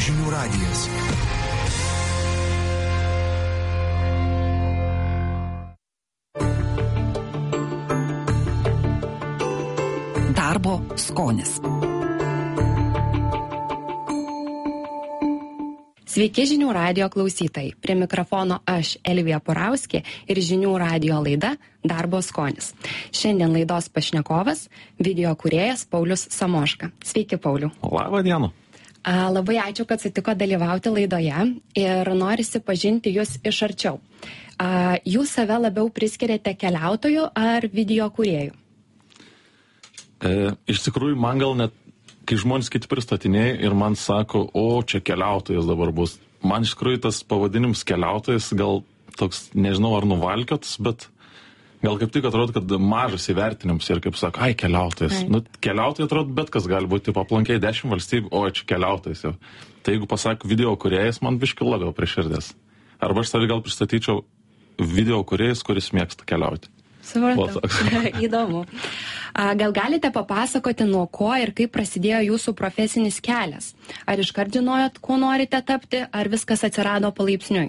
Žinių radijas. Darbo skonis. Sveiki žinių radijo klausytojai. Prie mikrofono aš, Elvija Purauskė, ir žinių radijo laida Darbo skonis. Šiandien laidos pašnekovas – video kūrėjas Paulius Samoška. Sveiki, Pauliu. Labą dieną. Labai ačiū, kad sutiko dalyvauti laidoje ir norisi pažinti jūs iš arčiau. Jūs save labiau priskiriate keliautojų ar video kūrėjų? Iš tikrųjų, man gal net, kai žmonės kiti pristatinėja ir man sako, o čia keliautojas dabar bus. Man iš tikrųjų tas pavadinimas keliautojas gal toks, nežinau ar nuvalkiotas, bet gal kaip tik atrodo, kad mažas įvertinimas ir kaip sako, ai keliautojas. Nu, keliautojai atrodo, bet kas gali būti, aplankiai 10 valstybių, o čia keliautojas jau. Tai jeigu pasako video kūrėjas, man biški labiau prie širdies. Arba aš savį gal pristatyčiau video kūrėjas, kuris mėgsta keliauti. Supratau. Įdomu. Gal galite papasakoti, nuo ko ir kaip prasidėjo jūsų profesinis kelias? Ar iškart žinojot, kuo norite tapti, ar viskas atsirado palaipsniui?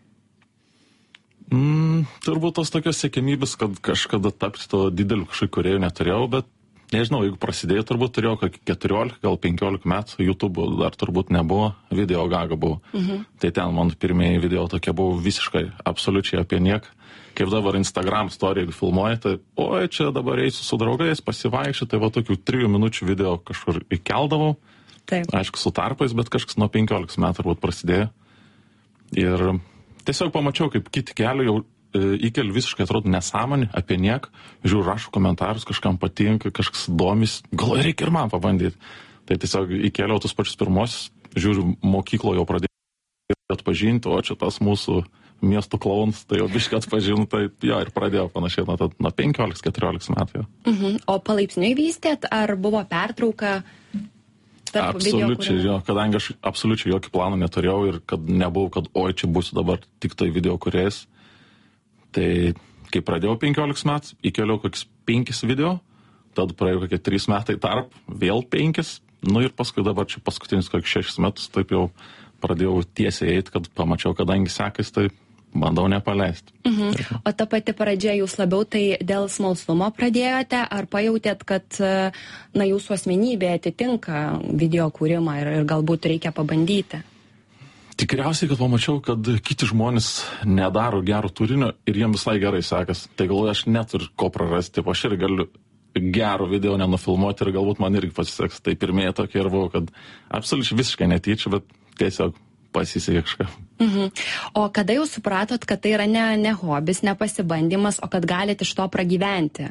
Turbūt tos tokios siekimybės, kad kažkada tapti to dideliu kažkokiu kūrėju neturėjau, bet nežinau, jeigu prasidėjo, turbūt turėjau kokį 14, gal 15 metų, YouTube dar turbūt nebuvo, video gaga buvo. Tai ten man pirmieji video tokie buvo visiškai, absoliučiai apie nieką. Kaip dabar Instagram story filmuoja, tai oi, čia dabar eisiu su draugais, pasivaikščiu, tai va tokių 3 minučių video kažkur įkeldavau. Taip. Aišku, su tarpais, bet kažkas nuo 15 metų turbūt prasidėjo. Ir tiesiog pamačiau, kaip kiti kelių jau įkeliu visiškai atrodo nesąmonį, apie nieką. Žiūriu, rašau komentarus, kažkam patinka, kažkas domis, gal reikia ir man pabandyti. Tai tiesiog įkeliau tus pačius pirmosius, žiūriu, mokyklo jau pradėjau atpažinti, o čia tas mūsų miestų klaunas, tai jau biškai atpažinu, tai jo ir pradėjau panašiai nuo 15-14 metų. O palaipsniui vystėt, ar buvo pertrauka tarp video kūrimo? Absoliučiai, jo, kadangi aš absoliučiai jokį planą neturėjau ir kad nebuvau, kad oi, čia būsiu dabar tik tai video kūrėjas. Tai kai pradėjau 15 metų, įkeliau kokius 5 video, tada praėjo kokie 3 metai tarp, vėl 5, nu ir paskui dabar čia paskutinius kokius 6 metus, taip jau pradėjau tiesiai eiti, kad pamačiau, kadangi sekas, tai bandau nepaleisti. O ta pati pradžia jūs labiau tai dėl smalsumo pradėjote, ar pajautėt, kad jūsų asmenybė atitinka video kūrimą ir galbūt reikia pabandyti? Tikriausiai, kad pamačiau, kad kiti žmonės nedaro gero turinio ir jiems visai gerai sekas. Tai galvoju, aš neturiu ko prarasti, aš ir galiu gero video nenufilmuoti ir galbūt man irgi pasiseks. Tai pirmieji tokie ir buvo, kad absoliučiai visiškai netyčia, bet tiesiog pasisekė kažką. O kada jau supratot, kad tai yra ne hobis, ne pasibandymas, o kad galite iš to pragyventi?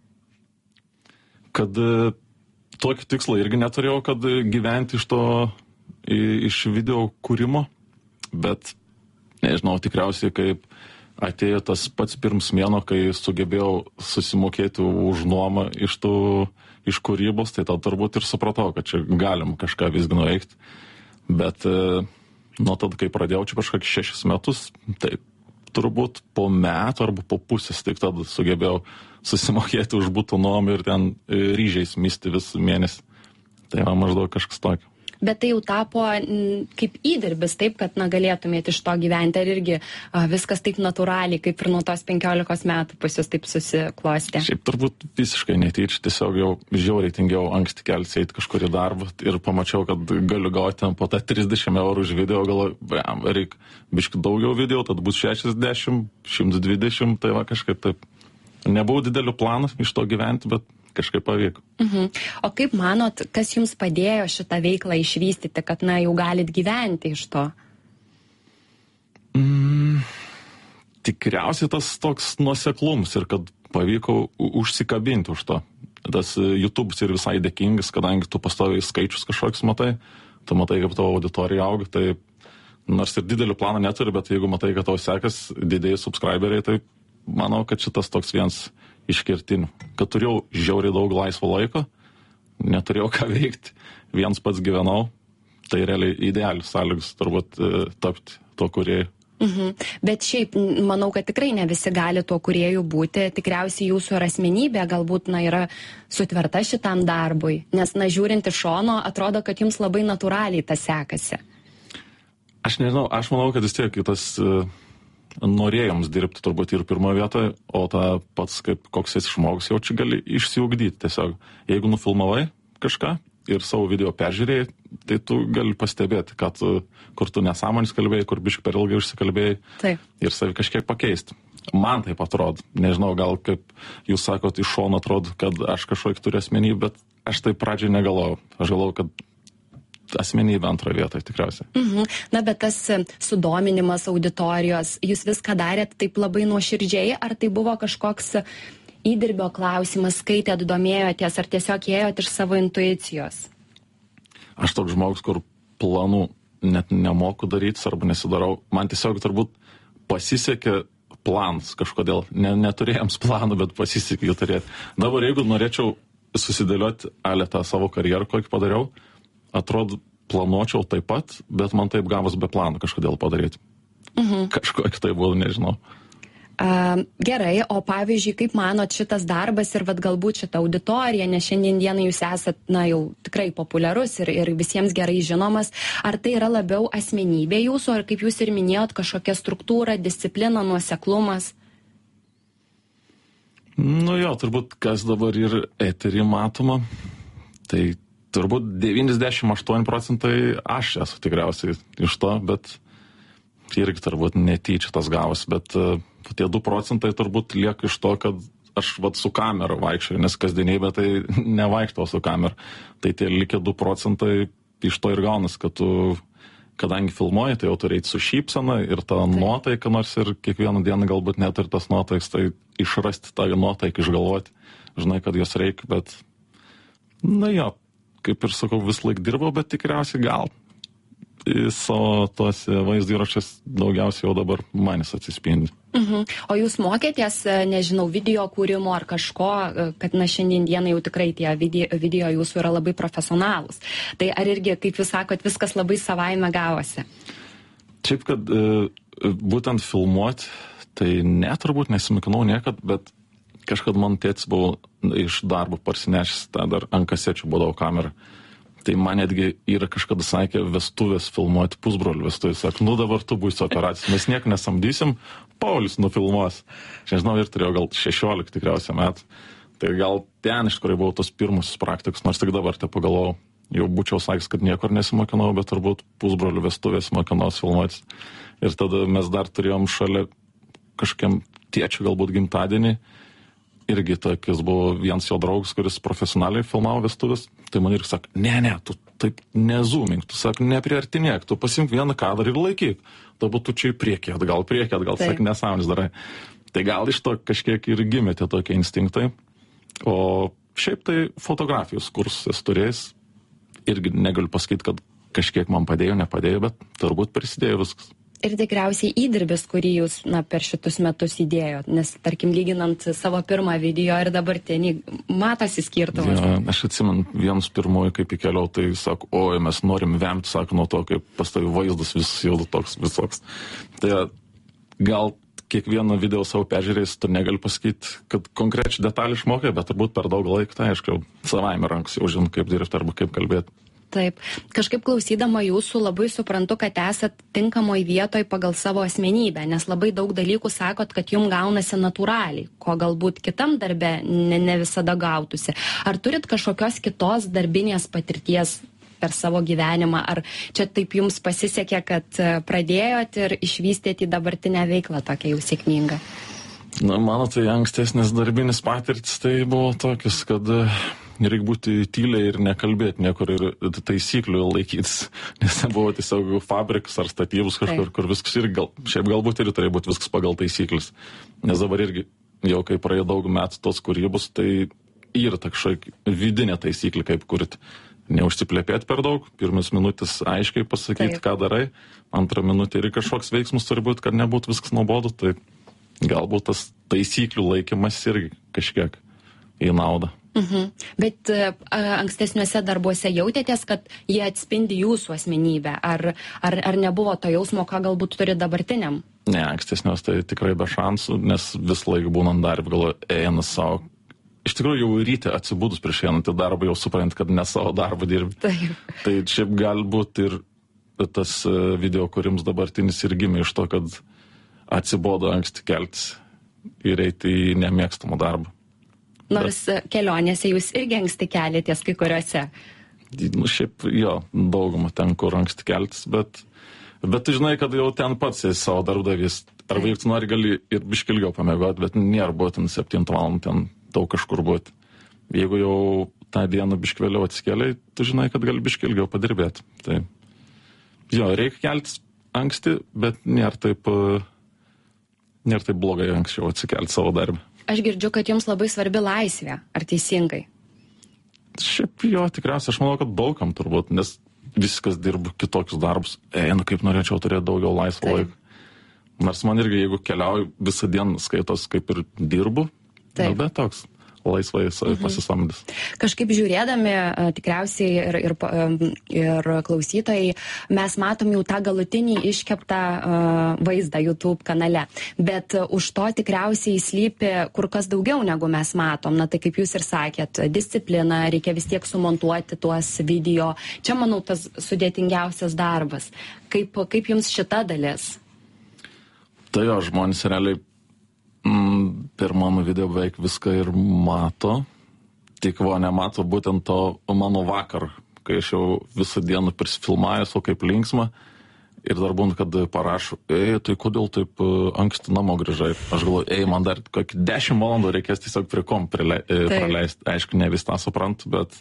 Kad tokį tikslą irgi neturėjau, kad gyventi iš to, iš video kūrimo, bet nežinau, tikriausiai kaip atėjo tas pats pirmas mėnuo, kai sugebėjau susimokėti už nuomą iš kūrybos, tai tada turbūt ir supratau, kad čia galim kažką visgi nuveikti. Bet nuo tada, kai pradėjau čia kažkokius 6 metus, tai turbūt po metų arba po pusės tik tada sugebėjau susimokėti už buto nuomą ir ten ryžiais misti vis mėnesį. Tai va maždaug kažkas tokio. Bet tai jau tapo kaip įdirbis, taip, kad galėtumėte iš to gyventi, ar irgi viskas taip natūraliai, kaip ir nuo tos 15 metų pas jūs taip susiklostė? Šiaip turbūt visiškai netyčia, tiesiog jau žiauriai tingiau anksti keltis eiti kažkur į darbą ir pamačiau, kad galiu gauti po tą 30 eurų už video, galvoju, reikia biškai daugiau video, tad bus 60, 120, tai va kažkaip taip. Nebuvau didelių planų iš to gyventi, bet kažkaip pavyko. O kaip manot, kas jums padėjo šitą veiklą išvystyti, kad jau galit gyventi iš to? Tikriausiai tas toks nuoseklums ir kad pavyko užsikabinti už to. Tas YouTube'as ir visai dėkingas, kadangi tu pastoviai skaičius kažkoks matai, tu matai, kaip tavo auditorija auga, tai nors ir didelių planų neturi, bet jeigu matai, kad tau sekas didėjai subscriberiai, tai manau, kad šitas toks vienas išskirtinių. Kad turėjau žiauriai daug laisvo laiko, neturėjau ką veikti, viens pats gyvenau, tai realiai idealius sąlygus turbūt tapti to kūrėjų. Bet šiaip, manau, kad tikrai ne visi gali tuo kūrėju būti. Tikriausiai jūsų ir asmenybė galbūt yra sutverta šitam darbui. Nes, žiūrint iš šono, atrodo, kad jums labai natūraliai tas sekasi. Aš nežinau, aš manau, kad vis tiek tas norėjams dirbti turbūt ir pirmoje vietoje, o tą pats kaip koks esi žmogus jau čia gali išsiugdyti tiesiog. Jeigu nufilmavai kažką ir savo video peržiūrėjai, tai tu gali pastebėti, kad kur tu nesąmonės kalbėjai, kur biškai per ilgai užsikalbėjai. Taip. Ir savi kažkiek pakeisti. Man taip atrodo. Nežinau, gal kaip jūs sakot, iš šono atrodo, kad aš kažkokį turiu asmenybę, bet aš taip pradžiai negalvojau. Aš galvojau, kad asmenybė antroje vietoje tikriausiai. Na, bet tas sudominimas auditorijos, jūs viską darėt taip labai nuoširdžiai, ar tai buvo kažkoks įdirbio klausimas, skaitėt, domėjotės, ar tiesiog ėjot iš savo intuicijos? Aš toks žmogus, kur planų net nemoku daryti arba nesidarau. Man tiesiog turbūt pasisekė planas kažkodėl. Neturėjom planų, bet pasisekė jų turėti. Dabar jeigu norėčiau susidėlioti tą savo karjerą, kokį padariau, atrodo, planuočiau taip pat, bet man taip gavos be plano kažkodėl padaryti. Kažkokį tai buvo, nežinau. Gerai, o pavyzdžiui, kaip manot šitas darbas ir galbūt šita auditorija, nes šiandien dieną jūs esat, jau tikrai populiarus ir visiems gerai žinomas, ar tai yra labiau asmenybė jūsų, ar kaip jūs ir minėjot, kažkokia struktūra, disciplina, nuoseklumas? Jo, turbūt kas dabar ir eterį matoma, tai turbūt 98% aš esu tikriausiai iš to, bet irgi turbūt netyčia tas gavos, bet tie 2% turbūt lieka iš to, kad aš su kamera vaikščioju, nes kasdienybė tai nevaikštau su kamera. Tai tie likę 2% iš to ir gaunas, kad tu, kadangi filmuoji, tai jau turi eiti su šypsena ir ta nuotaika, nors ir kiekvieną dieną galbūt net ir tas nuotaikas, tai išrasti tą nuotaiką, išgalvoti. Žinai, kad jos reikia, bet kaip ir sakau, vis laik dirbau, bet tikriausiai gal į savo tos vaizdo įrašas daugiausiai jau dabar manis atsispindi. O jūs mokėtės, nežinau, video kūrimo ar kažko, kad šiandien dieną jau tikrai tie video jūsų yra labai profesionalūs. Tai ar irgi, kaip jūs sakot, viskas labai savaime gavosi? Šiaip, kad būtent filmuoti, tai turbūt nesimikinau niekad, bet kažkad man tėtis buvo iš darbo parsinešęs, tą dar ant kasečių būdavo kamerą. Tai man netgi yra kažkada sakė vestuvės filmuoti, pusbrolių vestuvės. Sako, dabar tu būsi operacijos, mes nieko nesamdysim, Paulius nufilmuos. Aš nežinau, ir turėjau gal 16 tikriausiai metų. Tai gal ten iš kur buvo tos pirmusios praktikos, nors tik dabar tai pagalvojau. Jau būčiau sakęs, kad niekur nesimokinau, bet turbūt pusbrolių vestuvės mokinos filmuoti. Ir tada mes dar turėjom šalia kažkiam tėčių galbūt gimtadienį. Irgi tokius buvo vienas jo draugas, kuris profesionaliai filmavo vestuvės, tai man irgi sako, ne, tu taip nezoomink, tu sako, nepriartinėk, tu pasimk vieną kadrą ir laikyk, dabar tu čia į priekį atgal, sak, nesąmonės darai. Tai gal iš to kažkiek ir gimė tie tokie instinktai, o šiaip tai fotografijos kursus turėjęs, irgi negaliu pasakyti, kad kažkiek man padėjo, nepadėjo, bet turbūt prisidėjo viskas. Ir tikriausiai įdirbis, kurį jūs per šitus metus įdėjot, nes, tarkim, lyginant savo pirmą video ir dabartinį, matosi skirtumas. Ja, aš atsimenu, vienas pirmųjų, kaip įkeliau, tai sako, oi, mes norim vemti, sako, nuo to, kaip pastovi vaizdas vis jau toks visoks. Tai gal kiekvieną video savo peržiūrėjus, tu negali pasakyti, kad konkrečiai detalį išmokai, bet turbūt per daug laiko, tai aišku, savaime rankus jau žinot, kaip dirbti arba kaip kalbėti. Taip. Kažkaip klausydama jūsų labai suprantu, kad esat tinkamoj vietoj pagal savo asmenybę, nes labai daug dalykų sakot, kad jums gaunasi natūraliai, ko galbūt kitam darbe ne visada gautųsi. Ar turit kažkokios kitos darbinės patirties per savo gyvenimą, ar čia taip jums pasisekė, kad pradėjot ir išvystėt į dabartinę veiklą tokią jau sėkmingą? Mano tai ankstesnės darbinis patirtis tai buvo tokius, kad reikia būti tyliai ir nekalbėti niekur ir taisyklių laikytis, nes buvo tiesiog fabrikas ar statybus kažkur, kur viskas ir šiaip galbūt ir turėjo būti viskas pagal taisyklės. Nes dabar irgi jau kai praėjo daug metų tos kūrybos, tai yra kažkokia vidinė taisyklė, kaip kurti. Neužsiplepėti per daug, pirmas minutės aiškiai pasakyti, ką darai, antrą minutę ir kažkoks veiksmus turi būti, kad nebūtų viskas nuobodu, tai galbūt tas taisyklių laikymas irgi kažkiek į naudą. Bet ankstesniuose darbuose jautėtės, kad jie atspindi jūsų asmenybę, ar nebuvo to jausmo, ką galbūt turi dabartiniam? Ne, ankstesniuose tai tikrai be šansų, nes vis laik būnant darbą, galvoju, eina savo. Iš tikrųjų, jau ryte atsibūdus prieš einantį darbą, jau suprant, kad ne savo darbą dirbi. Tai šiaip galbūt ir tas video kūrims dabartinis ir gimė iš to, kad atsibodo anksti keltis ir eiti į nemėgstamą darbą. Nors kelionėse jūs irgi anksti keliatės kai kuriuose. Šiaip jo, daugumą ten, kur anksti keltis, bet tu žinai, kad jau ten pats esi savo darbdavys. Arba jeigu tu nori, gali ir biškį ilgiau pamiegoti, bet nėra būtent 7 valandų ten daug kažkur būti. Jeigu jau tą dieną biškį vėliau atsikeliai, tu žinai, kad gali biškį ilgiau padirbėti. Tai jo, reikia keltis anksti, bet nėra taip blogai anksčiau atsikelti savo darbą. Aš girdžiu, kad jums labai svarbi laisvė. Ar teisingai? Šiaip jo, tikriausiai, aš manau, kad daugam turbūt, nes viskas dirbu kitokius darbus. Kaip norėčiau turėti daugiau laisvo laiko. Nors man irgi, jeigu keliauju visą dieną, skaitos kaip ir dirbu, bet toks laisvai pasisamdys. Kažkaip žiūrėdami, tikriausiai ir klausytojai, mes matom jau tą galutinį iškeptą vaizdą YouTube kanale. Bet už to tikriausiai slypi kur kas daugiau negu mes matom. Na tai kaip jūs ir sakėt, disciplina, reikia vis tiek sumontuoti tuos video. Čia, manau, tas sudėtingiausias darbas. Kaip jums šita dalis? Tai jo, žmonės realiai per mano video beveik viską ir mato, tik nemato būtent to mano vakar, kai aš jau visą dieną prisifilmavęs, o kaip linksma, ir dar būna, kad parašo, tai kodėl taip anksti namo grįžai? Aš galvoju, man dar kokį 10 valandų reikės tiesiog prie kom praleisti. Aišku, ne vis tą suprantu, bet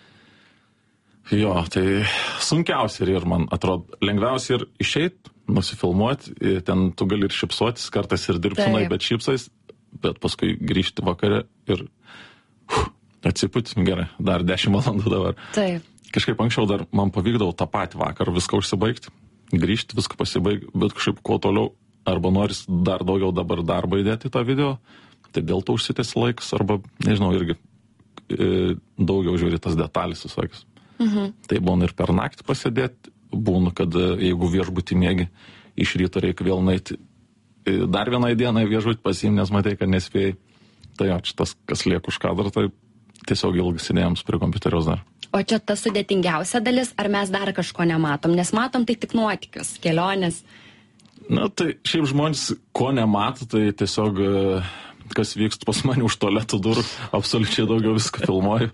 jo, tai sunkiausia ir man atrodo, lengviausia ir išeit, nusifilmuoti, ten tu gali ir šipsuotis, kartais ir dirbtinai, bet šipsais, bet paskui grįžti vakare ir atsipūti, gerai, dar 10 valandų dabar. Taip. Kažkaip anksčiau dar man pavykdavo tą patį vakarą viską užsibaigti, grįžti, viską pasibaigti, bet kažkaip kuo toliau, arba noris dar daugiau dabar darbą įdėti į tą video, tai dėl to užsitęs laikas, arba, nežinau, irgi daugiau žiūri tas detalės visokius. Tai būna ir per naktį pasėdėti, būna, kad jeigu viešbutį mėgi, iš ryto reikia vėl nueiti dar vienai dienai viešbutį pasiimti, nes matai, kad nespėjai. Tai jo, čia tas, kas lieka už kadrą, tai tiesiog ilgai sėdėjams prie kompiuteriaus dar. O čia ta sudėtingiausia dalis, ar mes dar kažko nematom? Nes matom tai tik nuotykius, kelionės. Na, tai šiaip žmonės, ko nemato, tai tiesiog kas vyksta pas mane už tualetų durų, absoliučiai daugiau viską filmuoju.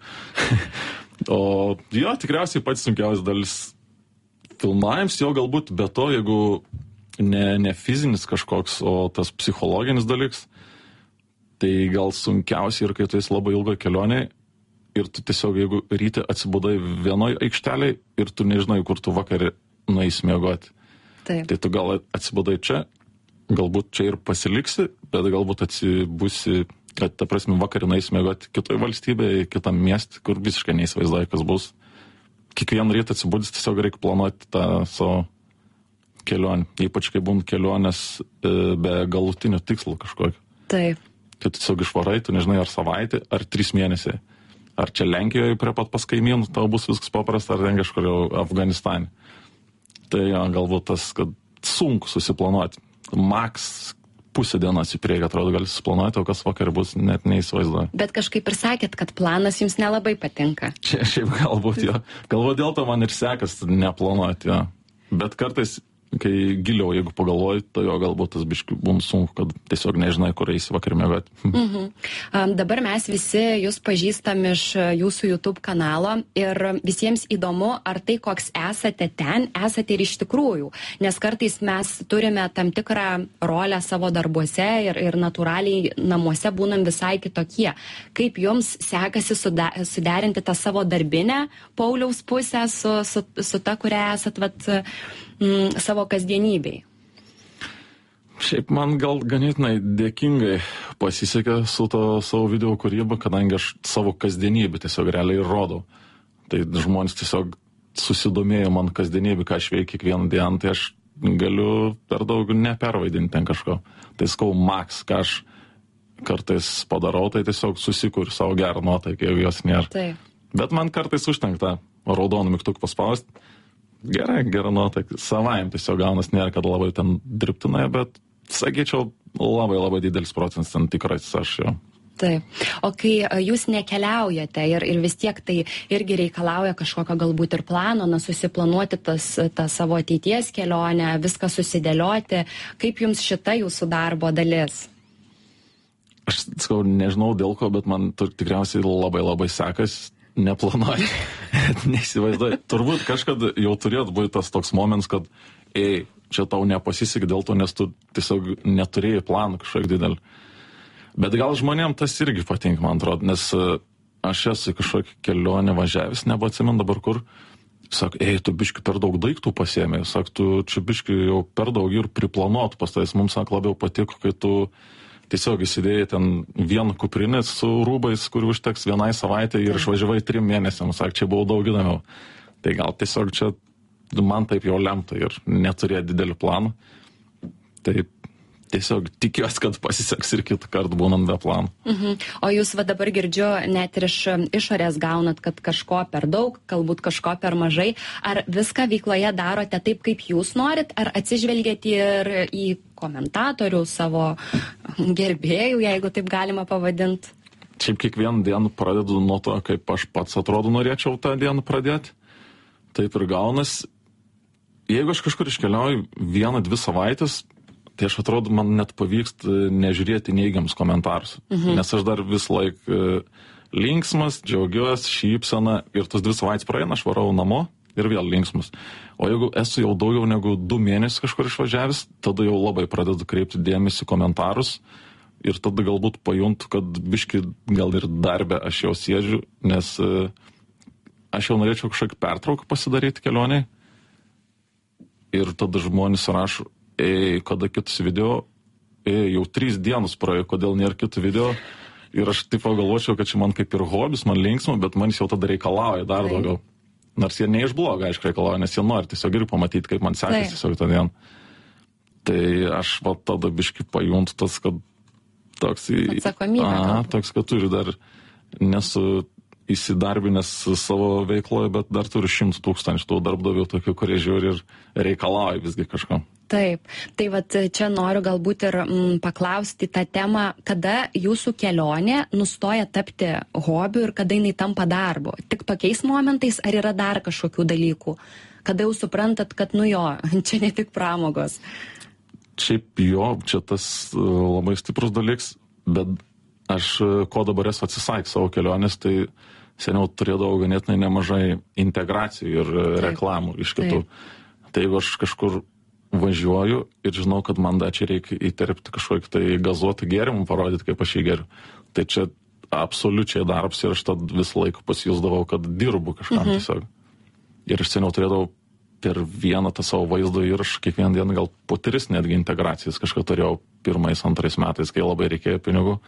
O jo, tikriausiai pats sunkiausias dalis filmavimas, jo galbūt be to, jeigu ne fizinis kažkoks, o tas psichologinis dalykas, tai gal sunkiausiai ir kai tu esi labai ilgoje kelionėje ir tu tiesiog, jeigu ryte atsibudai vienoj aikštelėje ir tu nežinai, kur tu vakarį nueisi miegoti. Tai tu gal atsibudai čia, galbūt čia ir pasiliksi, bet galbūt atsibusi, kad ta prasme vakarį nueisi miegoti kitoje valstybėje, kitam miestui, kur visiškai neįsivaizduoji, kas bus. Kiekvieną rytą atsibudęs tiesiog reikia planuoti tą savo kelionę, ypač kai būna kelionės be galutinio tikslo kažkokio. Taip. Tu tiesiog išvarai, tu nežinai, ar savaitė, ar 3 mėnesiai. Ar čia Lenkijoje prie pat pas kaimynų, tau bus viskas paprasta, ar ten kažkur jau Afganistane. Tai galbūt tas, kad sunku susiplanuoti. Maks pusę dienos į priekį, atrodo, gali susiplanuoti, o kas vakar bus, net neįsivaizduoju. Bet kažkaip ir sakėt, kad planas jums nelabai patinka. Čia šiaip galbūt jo. Galbūt dėl to man ir sekas neplanuoti, jo. Bet kartais, kai giliau, jeigu pagalvoji, tai jo galbūt tas biškių būna sunku, kad tiesiog nežinai, kur eisi vakar miegoti. Dabar mes visi jūs pažįstam iš jūsų YouTube kanalo ir visiems įdomu, ar tai, koks esate ten, esate ir iš tikrųjų. Nes kartais mes turime tam tikrą rolę savo darbuose ir natūraliai namuose būnam visai kitokie. Kaip jums sekasi suderinti tą savo darbinę Pauliaus pusę su ta, kurią esat savo kasdienybei? Šiaip man gal ganėtinai dėkingai pasisekė su to savo video kūryba, kadangi aš savo kasdienybę tiesiog realiai rodau. Tai žmonės tiesiog susidomėjo man kasdienybę, ką aš veikiu kiekvieną dieną, tai aš galiu per daug nepervaidinti ten kažko. Tai skau maks, ką aš kartais padarau, tai tiesiog susikuriu savo gerą nuotaiką, jeigu jos nėra. Taip. Bet man kartais užtenka tą raudoną mygtuką paspausti. Gerai, gera nuotaika. Savaim tiesiog gaunas, nėra, kad labai ten dirbtinai, bet sakyčiau, labai didelis procentas ten tikrai aš jo. Taip. O kai jūs nekeliaujate ir vis tiek tai irgi reikalauja kažkokio galbūt ir plano, susiplanuoti tą savo ateities kelionę, viską susidėlioti, kaip jums šita jūsų darbo dalis? Aš nežinau dėl ko, bet man tikriausiai labai sekas neplanuoti, neįsivaizduoju. Turbūt kažkada jau turėtų būti tas toks momentas, kad čia tau nepasisekė dėl to, nes tu tiesiog neturėjai planų kažkiek didelį. Bet gal žmonėm tas irgi patinka, man atrodo, nes aš esu kažkokį kelionę važiavęs, nebeatsimenu dabar kur. Sak, tu biški per daug daiktų pasiėmė, sak, tu čia biški jau per daug ir priplanuot pas tais. Mums, sak, labiau patiko, kai tu tiesiog įsidėjai ten vieną kuprinę su rūbais, kur užteks vienai savaitę ir išvažiavai 3 mėnesiams, sak, čia buvo daug įdomiau. Tai gal tiesiog čia man taip jau lemta ir neturėjo didelį planą. Taip. Tiesiog tikiuosi, kad pasiseks ir kitą kartą būnant be planų. O jūs dabar girdžiu, net ir iš išorės gaunat, kad kažko per daug, galbūt kažko per mažai. Ar viską veikloje darote taip, kaip jūs norit, ar atsižvelgiat ir į komentatorių, savo gerbėjų, jeigu taip galima pavadinti? Šiaip kiekvieną dieną pradedu nuo to, kaip aš pats atrodo norėčiau tą dieną pradėti. Taip ir gaunas. Jeigu aš kažkur iškeliauju 1-2 savaitės, tai aš atrodo, man net pavyksta nežiūrėti neigiamus komentarus. Nes aš dar vis laik linksmas, džiaugiuosi, šypsena ir tas 2 savaitės praeina, aš varau namo ir vėl linksmas. O jeigu esu jau daugiau negu 2 mėnesius kažkur išvažiavęs, tada jau labai pradedu kreipti dėmesį komentarus ir tada galbūt pajuntu, kad biški gal ir darbe aš jau sėdžiu, nes aš jau norėčiau kažkokį pertrauką pasidaryti kelioniai ir tada žmonės rašo, kada kitus video, jau 3 dienos praėjo, kodėl nėra kitų video. Ir aš taip pagalvočiau, kad čia man kaip ir hobis, man linksma, bet man jau tada reikalauja dar daugiau. Nors jie ne iš blogo, aišku, reikalauja, nes jie nori tiesiog ir pamatyti, kaip man sekasi tiesiog tą dieną. Tai aš tada biškai pajuntu tas, kad toks... Atsakomybė. Toks, kad turi dar nesu įsidarbinęs savo veikloje, bet dar turiu 100 000 tų darbdavių tokių, kurie žiūri ir reikalauja visgi kažko. Taip, tai čia noriu galbūt ir paklausti tą temą, kada jūsų kelionė nustoja tapti hobiu ir kada jinai tampa darbu. Tik tokiais momentais ar yra dar kažkokių dalykų? Kada jau suprantat, kad čia ne tik pramogos? Šiaip čia tas labai stiprus dalykas, bet aš ko dabar esu atsisakęs savo kelionės, tai seniau turėdavau ganėtinai nemažai integracijų ir reklamų iš kitų. Tai jeigu aš kažkur važiuoju ir žinau, kad man čia reikia įterpti kažkokį tai gazuotą gėrimą, parodyti, kaip aš jį geriu. Tai čia absoliučiai darbs ir aš tad visą laiką pasijusdavau, kad dirbu kažkam tiesiog. Ir aš seniau turėdavau per vieną tą savo vaizdo įrašą kiekvieną dieną gal po 3 netgi integracijas kažką turėjau 1-2 metais, kai labai reikėjo pinigų.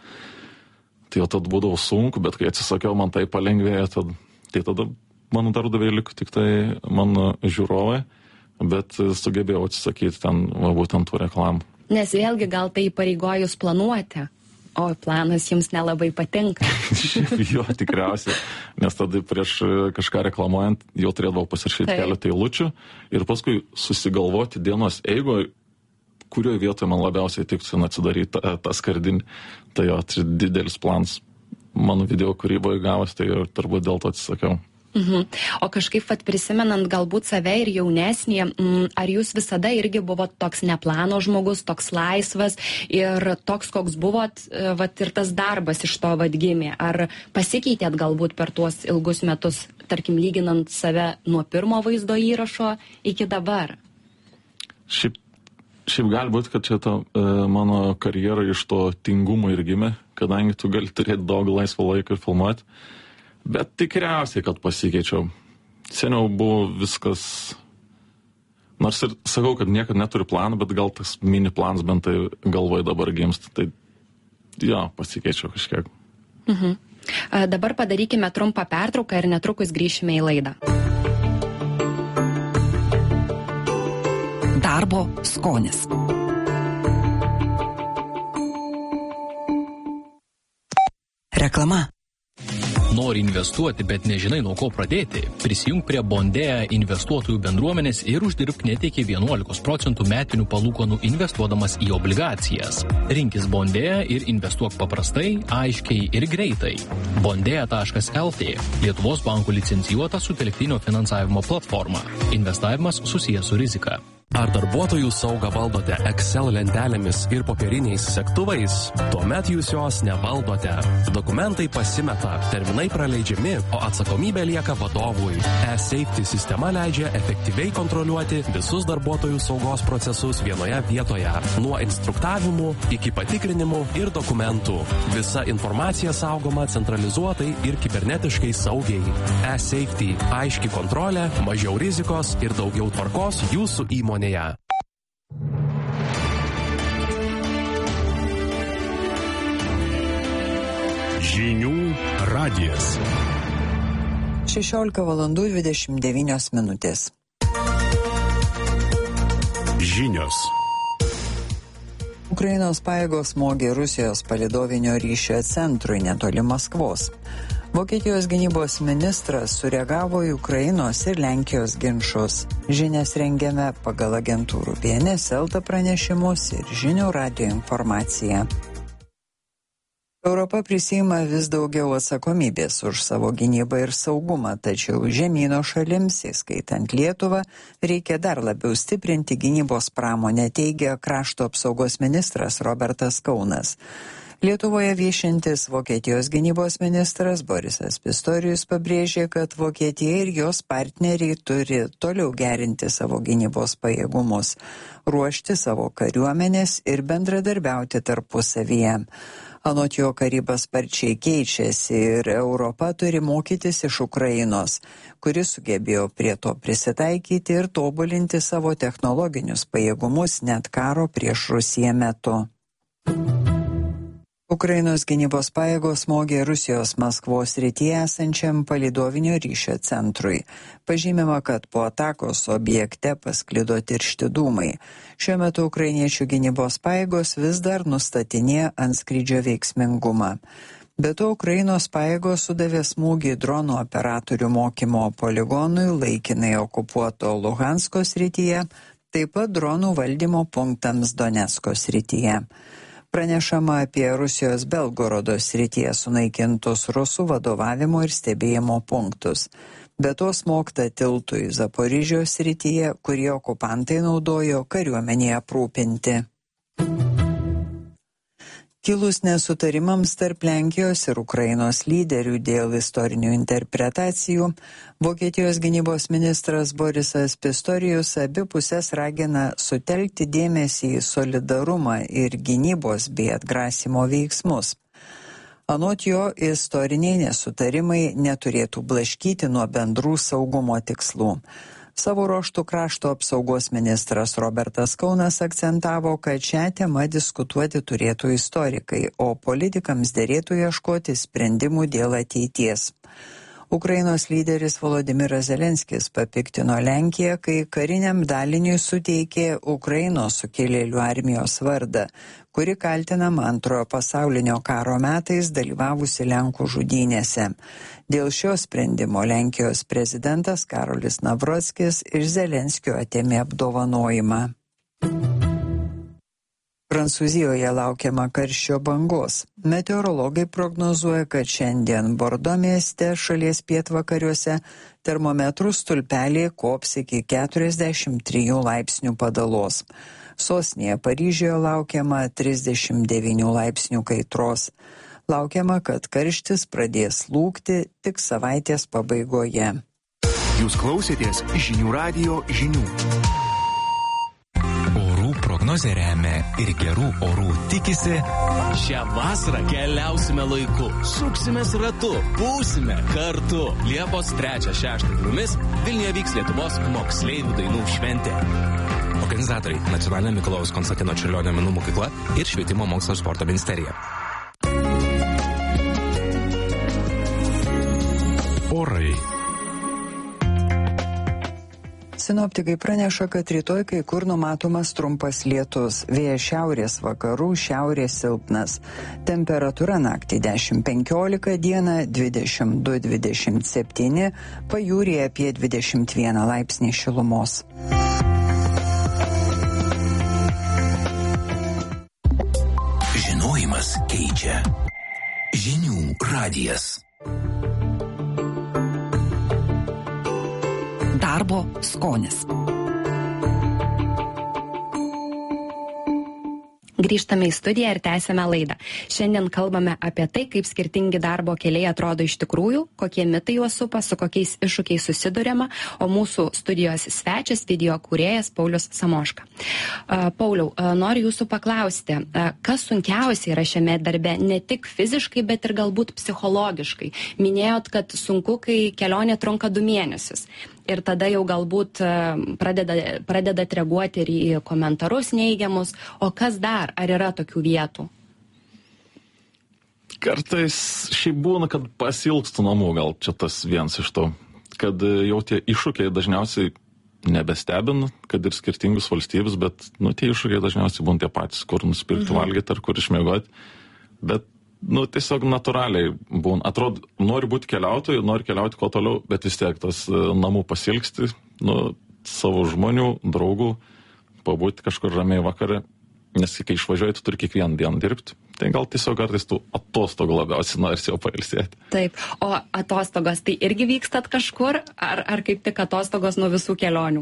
Tai jau tad būdavo sunku, bet kai atsisakiau, man tai palengvėjo, tai tada mano darbdaviai liko tik tai mano žiūrovai, bet sugebėjau atsisakyti ten būtent tų reklamų. Nes vėlgi gal tai įpareigoja jūs planuoti, o planas jums nelabai patinka. Jo, tikriausiai, nes tada prieš kažką reklamuojant jau turėdavau pasirašyti keletą eilučių ir paskui susigalvoti dienos eigoje, kurioje vietoje man labiausiai tiktų atsidaryti tą skardinį. Tai jo, tai didelis planas mano video kūryboje gavas, tai turbūt dėl to atsisakiau. O kažkaip prisimenant galbūt save ir jaunesnį, ar jūs visada irgi buvot toks neplano žmogus, toks laisvas ir toks, koks buvot, ir tas darbas iš to gimė? Ar pasikeitėt galbūt per tuos ilgus metus, tarkim, lyginant save nuo pirmo vaizdo įrašo iki dabar? Šiaip gali būti, kad čia mano karjera iš to tingumo ir gimė, kadangi tu gali turėti daug laisvo laiko ir filmuoti. Bet tikriausiai, kad pasikeičiau. Seniau buvo viskas... Nors ir sakau, kad niekad neturiu planą, bet gal tas mini planas bent tai galvoje dabar gimsta. Tai jo, pasikeičiau kažkiek. Dabar padarykime trumpą pertrauką ir netrukus grįšime į laidą. Darbo skonis. Reklama. Nori investuoti, bet nežinai nuo ko pradėti? Prisijung prie Bondea investuotojų bendruomenės ir uždirbk net iki 11% metinių palūkanų investuodamas į obligacijas. Rinkis Bondea ir investuok paprastai, aiškiai ir greitai. Bondea.lt – Lietuvos bankų licencijuota sutelktinio finansavimo platforma. Investavimas susijęs su rizika. Ar darbuotojų saugą valdote Excel lentelėmis ir popieriniais segtuvais? Tuomet jūs jos nevaldote. Dokumentai pasimeta, terminai praleidžiami, o atsakomybė lieka vadovui. E-Safety sistema leidžia efektyviai kontroliuoti visus darbuotojų saugos procesus vienoje vietoje, nuo instruktavimų iki patikrinimų ir dokumentų. Visa informacija saugoma centralizuotai ir kibernetiškai saugiai. E-Safety – aiški kontrolė, mažiau rizikos ir daugiau tvarkos jūsų įmonėje. Žinių radijas. 16:29. Žinios. Ukrainos pajėgos smogė Rusijos palydovinio ryšio centrui netoli Maskvos. Vokietijos gynybos ministras sureagavo į Ukrainos ir Lenkijos ginčus. Žinias rengiame pagal agentūrų BNS LT pranešimus ir Žinių radijo informaciją. Europa prisiima vis daugiau atsakomybės už savo gynybą ir saugumą, tačiau žemyno šalims, įskaitant Lietuvą, reikia dar labiau stiprinti gynybos pramonę, teigia krašto apsaugos ministras Robertas Kaunas. Lietuvoje viešintis Vokietijos gynybos ministras Borisas Pistorius pabrėžė, kad Vokietija ir jos partneriai turi toliau gerinti savo gynybos pajėgumus, ruošti savo kariuomenės ir bendradarbiauti tarpusavyje. Anot jo, karyba sparčiai keičiasi ir Europa turi mokytis iš Ukrainos, kuri sugebėjo prie to prisitaikyti ir tobulinti savo technologinius pajėgumus net karo prieš Rusiją metu. Ukrainos gynybos pajėgos smogė Rusijos Maskvos srityje esančiam palydovinio ryšio centrui. Pažymima, kad po atakos objekte pasklido tiršti dūmai. Šiuo metu ukrainiečių gynybos pajėgos vis dar nustatinėja antskrydžio veiksmingumą. Be to, Ukrainos pajėgos sudavė smūgį dronų operatorių mokymo poligonui laikinai okupuoto Luhansko srityje, taip pat dronų valdymo punktams Donecko srityje. Pranešama apie Rusijos Belgorodo srityje sunaikintus rusų vadovavimo ir stebėjimo punktus. Be to smogta tiltui Zaporižijos srityje, kurį okupantai naudojo kariuomenėje aprūpinti. Kilus nesutarimams tarp Lenkijos ir Ukrainos lyderių dėl istorinių interpretacijų, Vokietijos gynybos ministras Borisas Pistorius abi pusės ragina sutelkti dėmesį į solidarumą ir gynybos bei atgrasimo veiksmus. Anot jo, istoriniai nesutarimai neturėtų blaškyti nuo bendrų saugumo tikslų. Savo ruožtų krašto apsaugos ministras Robertas Kaunas akcentavo, kad šią temą diskutuoti turėtų istorikai, o politikams derėtų ieškoti sprendimų dėl ateities. Ukrainos lyderis Volodimiras Zelenskis papiktino Lenkiją, kai kariniam daliniui suteikė Ukrainos sukilėlių armijos vardą, kuri kaltinama Antrojo pasaulinio karo metais dalyvavusi Lenkų žudynėse. Dėl šio sprendimo Lenkijos prezidentas Karolis Navrockis iš Zelenskio atėmė apdovanojimą. Prancūzijoje laukiama karščio bangos. Meteorologai prognozuoja, kad šiandien Bordo mieste šalies pietvakariuose termometrų stulpeliai kops iki 43 laipsnių padalos. Sostinėje Paryžiuje laukiama 39 laipsnių kaitros. Laukiama, kad karštis pradės slūgti tik savaitės pabaigoje. Jūs klausėtės Žinių radijo žinių. Prognozė remia ir gerų orų tikisi. Šią vasarą keliausime laiku, suksimės ratu, būsime kartu. Liepos 3-6 dienomis Vilniuje vyks Lietuvos moksleivių dainų šventė. Organizatoriai – Nacionalinė Mikalojaus Konstantino Čiurlionio menų mokykla ir Švietimo mokslo ir sporto ministerija. Orai. Sinoptikai praneša, kad rytoj kai kur numatomas trumpas lietus. Vėjas šiaurės vakarų, šiaurės silpnas. Temperatūra naktį 10-15, dieną 22-27, pajūryje apie 21 laipsnį šilumos. Žinojimas keičia. Žinių radijas. Darbo skonis. Grįžtame į studiją ir tęsiame laidą. Šiandien kalbame apie tai, kaip skirtingi darbo keliai atrodo iš tikrųjų, kokie mitai juos supa, su kokiais iššūkiais susiduriama, o mūsų studijos svečias video kūrėjas Paulius Samoška. Pauliau, noriu jūsų paklausti, kas sunkiausia yra šiame darbe, ne tik fiziškai, bet ir galbūt psichologiškai. Minėjot, kad sunku, kai kelionė trunka 2 mėnesius. Ir tada jau galbūt pradedat reaguoti ir į komentarus neigiamus. O kas dar? Ar yra tokių vietų? Kartais šiaip būna, kad pasilgstu namų, gal čia tas vienas iš to. Kad jau tie iššūkiai dažniausiai nebestebina, kad ir skirtingus valstybės, bet tie iššūkiai dažniausiai būna tie patys, kur nusipirkti valgyti ar kur išmiegoti. Bet tiesiog natūraliai būna. Atrodo, nori būti keliautojų, nori keliauti kuo toliau, bet vis tiek tas namų pasilgsti, savo žmonių, draugų, pabūti kažkur ramiai vakare, nes kai išvažiuoji, tu turi kiekvieną dieną dirbti. Tai gal tiesiog kartais tu atostogų labiausiai norisi jau pailsėti. Taip, o atostogos tai irgi vykstat kažkur, ar kaip tik atostogos nuo visų kelionių?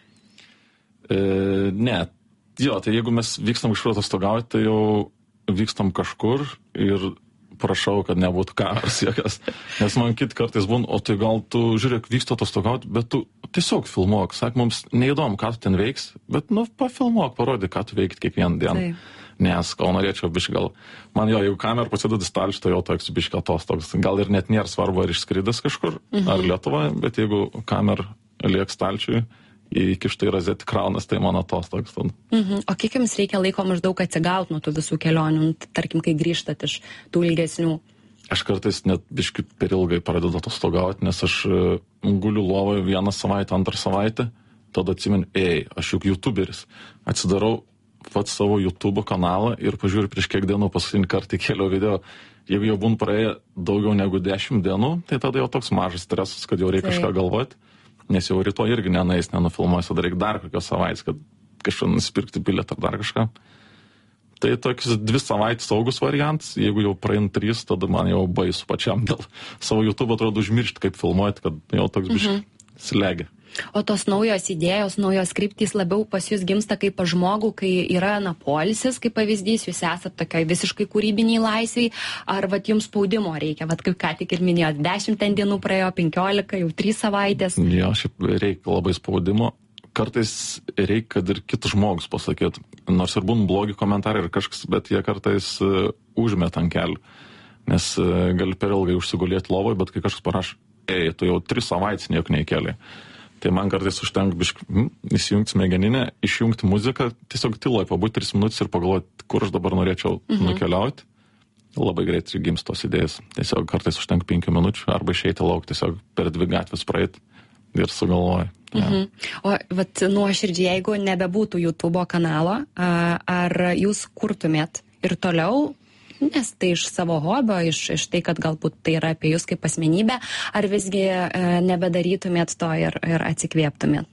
Ne, tai jeigu mes vykstam kažkur atostogauti, tai jau vykstam kažkur ir prašau, kad nebūtų karas jokios. Nes man kiti kartais būna, o tai gal tu, žiūrėk, vyksta atostogauti, bet tu tiesiog filmuok. Sak, mums neįdomu, ką tu ten veiks, bet pafilmuok, parodyk, ką tu veikti kiekvieną dieną. Taip. Nes, gal norėčiau biškai, gal man jeigu kamera pasideda stalčių, tai jau toks biškai atostogas. Gal ir net nėra svarbu, ar išskridęs kažkur, ar Lietuvoje, bet jeigu kamera lieks stalčiui, įkištai rozetį kraunas, tai mano atostogas. O kiek jums reikia laiko maždaug atsigauti nuo tų visų kelionių, tarkim, kai grįžtat iš tų ilgesnių? Aš kartais net biškai per ilgai pradedu atostogauti, nes aš guliu lovoje 1 savaitę, 2 savaitę, tada atsimenu, aš juk youtuberis. Atsidarau pats savo YouTube kanalą ir pažiūriu prieš kiek dienų paskutinį kartą keliau video. Jeigu jau būn praėję daugiau negu 10 dienų, tai tada jau toks mažas stresas, kad jau reikia kažką galvoti. Nes jau rytoj irgi nenufilmuosiu, dar reikia dar kokios savaitės, kad kažką nusipirkti bilietą ar dar kažką. Tai tokius 2 savaitės saugus variantas, jeigu jau praeina 3, tada man jau baisu pačiam dėl savo YouTube atrodo užmiršti, kaip filmuoti, kad jau toks biškai slegia. O tos naujos idėjos, naujos kryptys labiau pas jūs gimsta kaip pas žmogų, kai yra poilsis, kaip pavyzdys, jūs esate tokiai visiškai kūrybiniai laisviai, ar jums spaudimo reikia, kaip ką tik ir minėjot, 10 dienų praėjo, 15, jau 3 savaitės. Jo, šiaip reikia labai spaudimo. Kartais reikia, kad ir kitas žmogus pasakytų, nors ir būna blogi komentarai ir kažkas, bet jie kartais užmet ant kelių, nes gali per ilgai užsigulėti lovoje, bet kai kažkas parašo, tu jau 3 savaitės nieko neįkėlė. Tai man kartais užtenka įsijungti smegeninę, išjungti muziką, tiesiog tyloje pabūti 3 minutės ir pagalvoti, kur aš dabar norėčiau nukeliauti. Labai greitai gims tos idėjas. Tiesiog kartais užtenka 5 minučių arba išeiti lauk, tiesiog per 2 gatvės praeiti ir sugalvoji. Ja. O nuoširdžiai, jeigu nebebūtų YouTube kanalo, ar jūs kurtumėt ir toliau? Nes tai iš savo hobio, iš tai, kad galbūt tai yra apie jūs kaip asmenybę, ar visgi nebedarytumėt to ir atsikvėptumėt?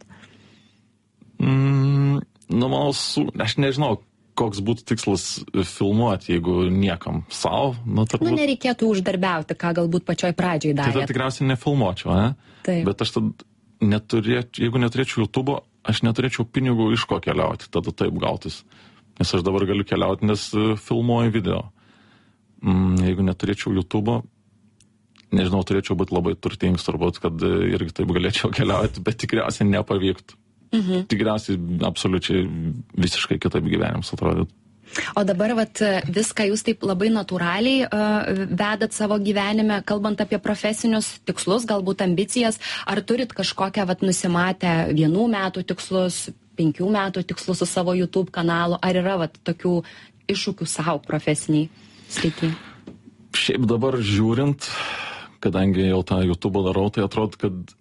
Aš nežinau, koks būtų tikslas filmuoti, jeigu niekam savo. Nereikėtų uždarbiauti, ką galbūt pačioj pradžioj darėt. Tai tikriausiai nefilmuočiau, ne? Taip. Bet aš tada jeigu neturėčiau YouTube, aš neturėčiau pinigų iš ko keliauti, tada taip gautis. Nes aš dabar galiu keliauti, nes filmuoju video. Jeigu neturėčiau YouTube, nežinau, turėčiau būti labai turtingas, turbūt, kad irgi taip galėčiau keliauti, bet tikriausiai nepavyktų. Tikriausiai absoliučiai visiškai kitaip gyvenimas atrodytų. O dabar viską jūs taip labai natūraliai vedat savo gyvenime, kalbant apie profesinius tikslus, galbūt ambicijas, ar turit kažkokią nusimatę 1 metų tikslus, 5 metų tikslus su savo YouTube kanalu, ar yra tokių iššūkių savo profesiniai srity? Šiaip dabar žiūrint, kadangi jau tą YouTube darau, tai atrodo, kad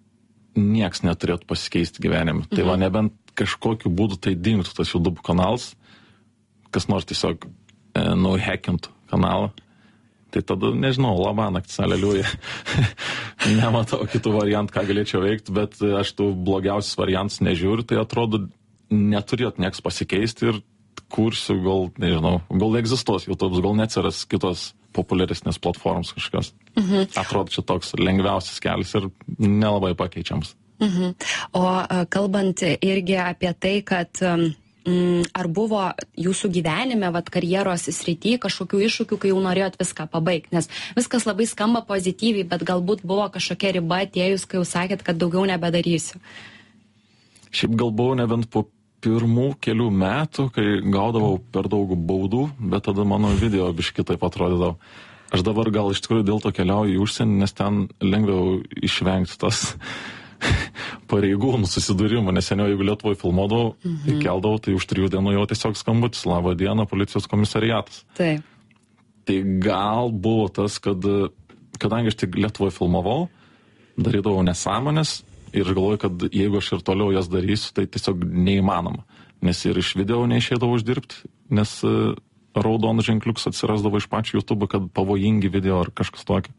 nieks neturėtų pasikeisti gyvenime. Tai va, nebent kažkokiu būdu tai dingtų tas YouTube kanalas, kas nors tiesiog nuhackintų kanalą. Tai tada, nežinau, labanaktis, aleliuja. Nematau kitų variantų, ką galėčiau veikti, bet aš tų blogiausius variantus nežiūriu, tai atrodo, neturėtų nieks pasikeisti ir kursiu, gal, nežinau, gal egzistuos YouTube, gal neatsiras kitos populiaresnės platformos kažkas. Atrodo, čia toks lengviausias kelias ir nelabai pakeičiams. O kalbant irgi apie tai, kad ar buvo jūsų gyvenime, karjeros srity kažkokių iššūkių, kai jau norėjot viską pabaigti? Nes viskas labai skamba pozityviai, bet galbūt buvo kažkokia riba atėjus, kai jau sakėt, kad daugiau nebedarysiu. Šiaip gal buvau nebent po pirmų kelių metų, kai gaudavau per daug baudų, bet tada mano video biški taip atrodydavo. Aš dabar gal iš tikrųjų dėl to keliauju į užsienį, nes ten lengviau išvengti tas pareigūnų susidūrimų, nes seniau, jeigu Lietuvoje filmuodavau, keldavau, tai už 3 dienų jau tiesiog skambutis, labą dieną, policijos komisariatas. Taip. Tai gal buvo tas, kad, kadangi aš tik Lietuvoje filmavau, darydavau nesąmonės ir aš galvoju, kad jeigu aš ir toliau jas darysiu, tai tiesiog neįmanoma. Nes ir iš video neišeidavau uždirbti, nes raudonų ženkliuks atsirasdavo iš pačių YouTube, kad pavojingi video ar kažkas tokio.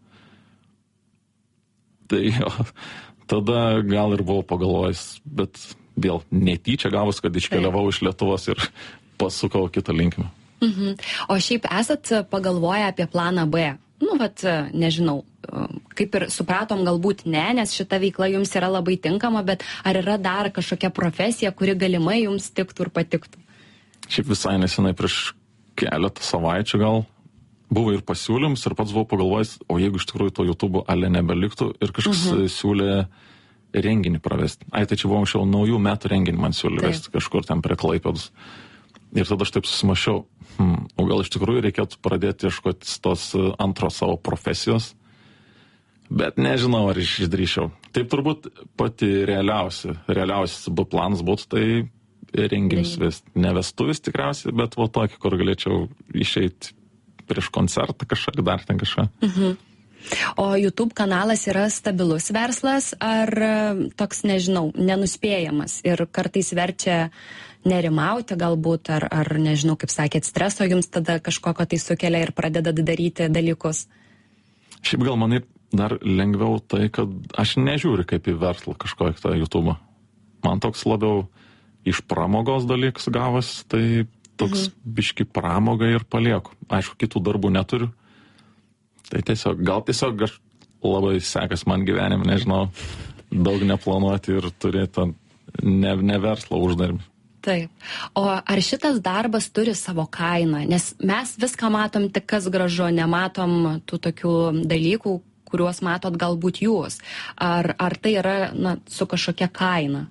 Tai jo, tada gal ir buvau pagalvojęs, bet vėl netyčia gavus, kad iškeliavau iš Lietuvos ir pasukau kitą linkmę. O šiaip esat pagalvoję apie planą B? Nežinau, kaip ir supratom, galbūt ne, nes šita veikla jums yra labai tinkama, bet ar yra dar kažkokia profesija, kuri galimai jums tiktų ir patiktų? Šiaip visai nesenai prieš keletą savaičių gal buvo ir pasiūlymus ir pats buvau pagalvojęs, o jeigu iš tikrųjų to YouTube ale nebeliktų ir kažkas siūlė renginį pravesti. Tai čia buvo anksčiau naujų metų renginį man siūlė vesti kažkur ten prie Klaipėdos. Ir tada aš taip susimašiau, o gal iš tikrųjų reikėtų pradėti ieškoti tos antros savo profesijos, bet nežinau, ar išdrįšiau. Taip turbūt pati realiausias planas būtų tai renginis vesti. Ne vestuvis tikriausiai, bet tokį, kur galėčiau išeiti prieš koncertą kažką, dar ten kažką. O YouTube kanalas yra stabilus verslas ar toks, nežinau, nenuspėjamas ir kartais verčia nerimauti galbūt, ar nežinau, kaip sakėt, streso jums tada kažkokio tai sukelia ir pradeda daryti dalykus? Šiaip gal man dar lengviau tai, kad aš nežiūriu kaip į verslą kažkokį tą YouTube. Man toks labiau iš pramogos dalykas gavas, tai toks biški pramoga ir palieku. Aišku, kitų darbų neturiu. Tai gal tiesiog aš labai sekas man gyvenime, nežinau, daug neplanuoti ir turėti ne verslo uždarbį. Taip. O ar šitas darbas turi savo kainą? Nes mes viską matom tik kas gražu, nematom tų tokių dalykų, kuriuos matot galbūt jūs. Ar tai yra su kažkokia kaina?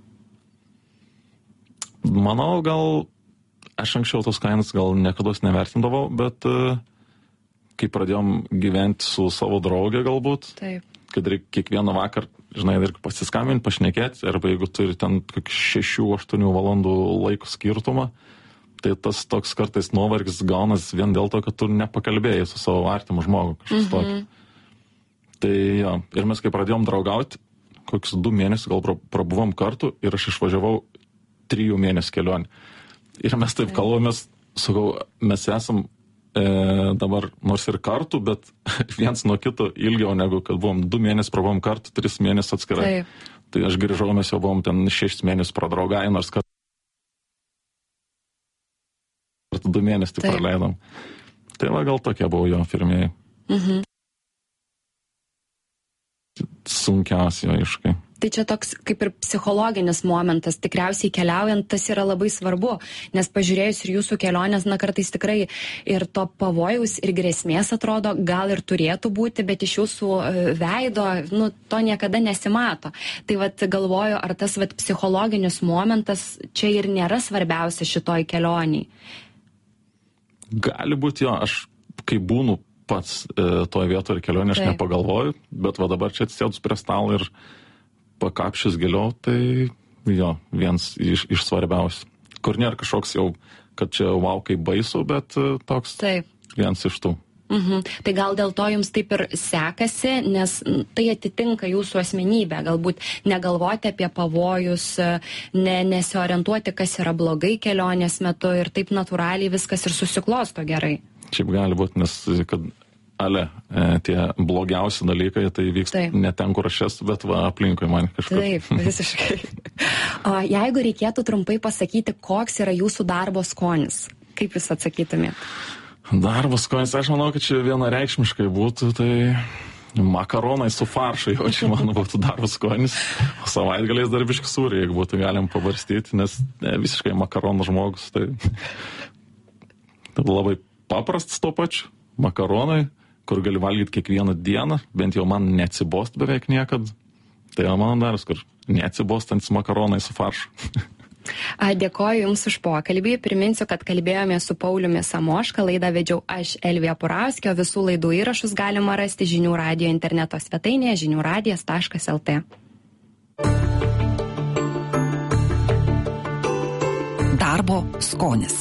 Manau, gal aš anksčiau tos kainas gal niekados nevertindavau, bet kai pradėjom gyventi su savo draugė galbūt, kad reikia kiekvieną vakar, žinai, ir pasiskambinti, pašnekėti, arba jeigu turi ten 6-8 valandų laiko skirtumą, tai tas toks kartais nuovargis gaunas vien dėl to, kad tu nepakalbėjai su savo artimu žmogu kažkas tokio. Tai jo, ir mes kai pradėjom draugauti, kokius 2 mėnesius gal prabuvom kartu ir aš išvažiavau 3 mėnesių kelionį. Ir mes taip kalbamės, sakau, mes esam dabar nors ir kartu, bet viens nuo kito ilgiau negu kad buvom 2 mėnesius prabuvom kartu, 3 mėnesius atskirai. Tai aš grįžau, mes jau buvom ten 6 mėnesius pradraugai, nors kartu 2 mėnesius tai praleidom. Tai va, gal tokie buvo jo pirmieji. Sunkiausi jo iššūkiai. Tai čia toks kaip ir psichologinis momentas, tikriausiai keliaujant tas yra labai svarbu, nes pažiūrėjus ir jūsų kelionės, kartais tikrai ir to pavojaus ir grėsmės atrodo, gal ir turėtų būti, bet iš jūsų veido, to niekada nesimato. Tai galvoju, ar tas psichologinis momentas čia ir nėra svarbiausia šitoj kelioniai? Gali būti jo, aš kai būnu pats toje vietoje kelionė, aš nepagalvoju, bet dabar čia atsėdus prie stalo ir pakapšys giliau, tai jo, vienas iš svarbiausių. Kur nėra kažkoks jau, kad čia wow, kaip baisu, bet toks vienas iš tų. Tai gal dėl to jums taip ir sekasi, nes tai atitinka jūsų asmenybę, galbūt negalvoti apie pavojus, nesiorientuoti, kas yra blogai kelionės metu ir taip natūraliai viskas ir susiklosto gerai. Šiaip gali būti, nes kad tie blogiausi dalykai, tai vyksta ne ten, kur aš esu, bet aplinkui man kažkur. Taip, visiškai. Jeigu reikėtų trumpai pasakyti, koks yra jūsų darbo skonis, kaip jūs atsakytumėt? Darbo skonis, aš manau, kad čia vienareikšmiškai būtų, tai makaronai su faršu, jau čia mano būtų darbo skonis, o savaitgaliais dar biškį sūrį, jeigu būtų galim pabarstyti, nes visiškai makaronų žmogus, tai labai paprastas to pačiu, makaronai, kur gali valgyti kiekvieną dieną, bent jau man neatsibost beveik niekad, tai mano darbas, kur neatsibostantis makaronai su faršu. Dėkoju Jums už pokalbį. Priminsiu, kad kalbėjome su Pauliumi Samoška, laidą vedžiau aš Elvija Purauskė, o visų laidų įrašus galima rasti Žinių radijo interneto svetainėje žiniųradijas.lt. Darbo skonis.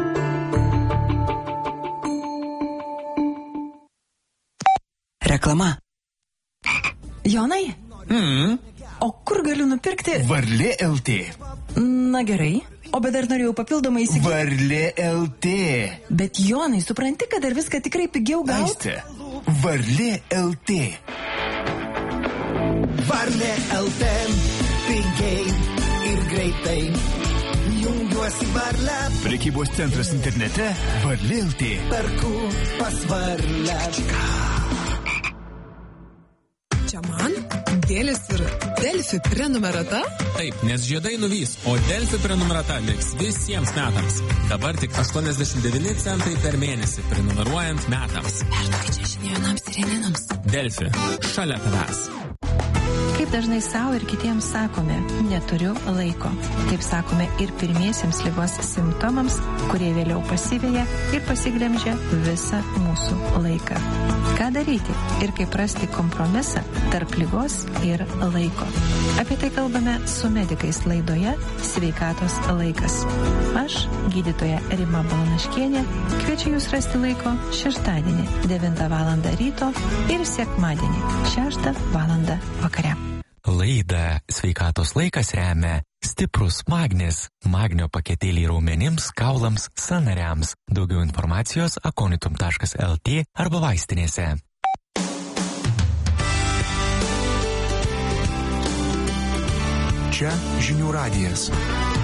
Reklama. Jonai? O kur galiu nupirkti? Varlė LT. Na gerai, o bet dar norėjau papildomai įsigyti. Varlė LT. Bet Jonai, supranti, kad dar viską tikrai pigiau gauti? Aiste, Varlė LT. Varlė LT, pigiai ir greitai. Jungiuosi Varlę. Prekybos centras internete Varlė LT. Perku pas Varlę. Čia man Dėlis ir Delfi prenumerata? Taip, nes žiedai nuvys, o Delfi prenumerata liks visiems metams. Dabar tik 89 centai per mėnesį prenumeruojant metams. Perduokit čia žinia vienams ir vieninams. Delfi, šalia tavęs. Kaip dažnai savo ir kitiems sakome, neturiu laiko. Taip sakome ir pirmiesiems ligos simptomams, kurie vėliau pasiveja ir pasiglemžia visą mūsų laiką. Ką daryti ir kaip rasti kompromisą tarp ligos ir laiko? Apie tai kalbame su medikais laidoje Sveikatos laikas. Aš, gydytoja Rima Balanaškienė, kviečiu jūs rasti laiko šeštadienį 9 val. Ryto ir sekmadienį 6 val. Vakare. Laidą Sveikatos laikas remia Stiprus Magnis. Magnio paketėliai raumenims, kaulams, sąnariams. Daugiau informacijos akonitum.lt arba vaistinėse. Čia Žinių radijas.